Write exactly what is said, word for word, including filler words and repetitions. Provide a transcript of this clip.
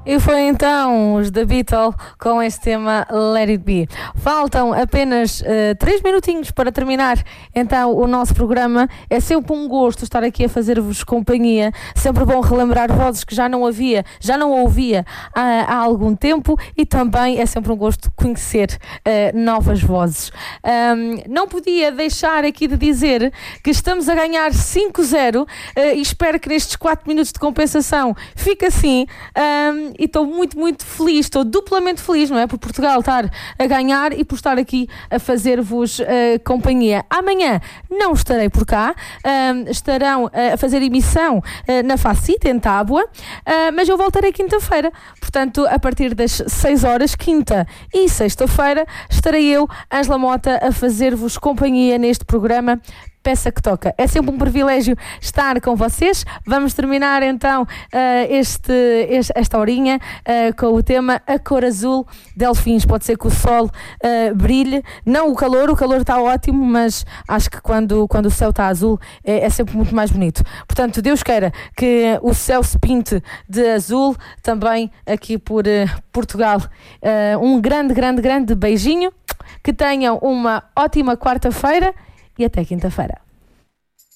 E foi então os The Beatles com este tema Let It Be. Faltam apenas uh, três minutinhos para terminar então o nosso programa. É sempre um gosto estar aqui a fazer-vos companhia. Sempre bom relembrar vozes que já não havia, já não ouvia há, há algum tempo, e também é sempre um gosto conhecer uh, novas vozes. Um, não podia deixar aqui de dizer que estamos a ganhar cinco zero uh, e espero que nestes quatro minutos de compensação fique assim. Um, e estou muito, muito feliz, estou duplamente feliz, não é? Por Portugal estar a ganhar e por estar aqui a fazer-vos uh, companhia. Amanhã não estarei por cá, um, estarão uh, a fazer emissão uh, na Facita, em Tábua, uh, mas eu voltarei quinta-feira. Portanto, a partir das seis horas, quinta e sexta-feira, estarei eu, Ângela Mota, a fazer-vos companhia neste programa Peça que Toca. É sempre um privilégio estar com vocês. Vamos terminar então uh, este, este, esta horinha uh, com o tema A Cor Azul, Delfins. Pode ser que o sol uh, brilhe, não o calor, o calor está ótimo, mas acho que quando, quando o céu está azul é, é sempre muito mais bonito. Portanto, Deus queira que o céu se pinte de azul também aqui por uh, Portugal. Uh, um grande, grande, grande beijinho, que tenham uma ótima quarta-feira e até quinta-feira.